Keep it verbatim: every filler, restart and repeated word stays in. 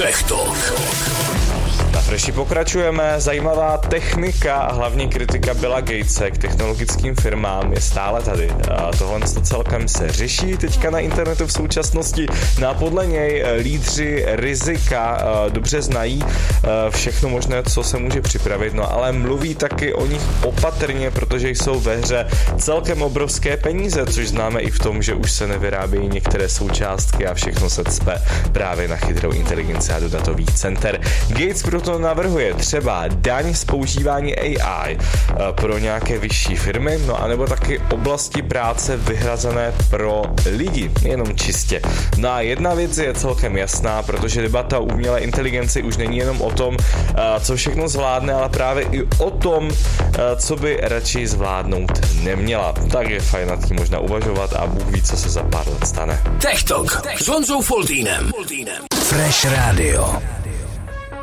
Tech Talk. Na Freši pokračujeme. Zajímavá technika a hlavně kritika Billa Gatese k technologickým firmám je stále tady. A tohle to celkem se řeší teďka na internetu v současnosti. No a podle něj lídři rizika dobře znají všechno možné, co se může připravit, no ale mluví taky o nich opatrně, protože jsou ve hře celkem obrovské peníze, což známe i v tom, že už se nevyrábějí některé součástky a všechno se cpe právě na chytrou inteligenci a do datových center. Gates proto navrhuje třeba daň z používání A I pro nějaké vyšší firmy, no anebo taky oblasti práce vyhrazené pro lidi, jenom čistě. No a jedna věc je celkem jasná, protože debata o umělé inteligenci už není jenom o tom, co všechno zvládne, ale právě i o tom, co by radši zvládnout neměla. Tak je fajn nad tím možná uvažovat a Bůh ví, co se za pár let stane. Tech Talk s Honzou Foltýnem. Fresh Radio.